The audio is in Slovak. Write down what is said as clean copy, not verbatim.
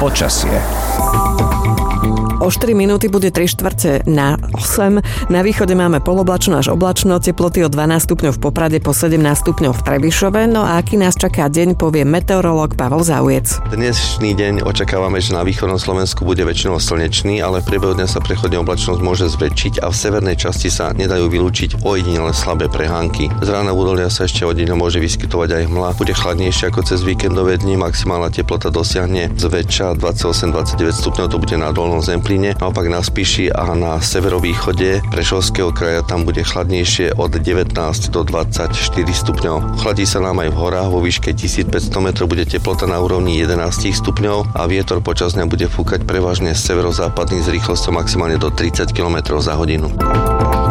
Počasie. O 4 minúty bude 3/4 na 8. Na východe máme poloblačno až oblačno, teploty od 12 stupňov v Poprade po 17 stupňov v Trebišove. No a aký nás čaká deň, povie meteorológ Pavel Zaujec. Dnešný deň očakávame, že na východnom Slovensku bude väčšinou slnečný, ale v priebehu dňa sa prechodne oblačnosť môže zväčšiť a v severnej časti sa nedajú vylúčiť ojedinele slabé prehánky. Z rána údolia sa ešte ojedinele môže vyskytovať aj hmla. Bude chladnejšie ako cez víkendové dni, maximálna teplota dosiahne zväčša 28-29 stupňov, to bude na Dolnom Zemplíne. Naopak na Spiši a na severovýchode Prešovského kraja tam bude chladnejšie od 19 do 24 stupňov. Chladí sa nám aj v horách, vo výške 1500 metrov bude teplota na úrovni 11 stupňov a vietor počas dňa bude fúkať prevažne z severozápadný s rýchlosťou maximálne do 30 km za hodinu.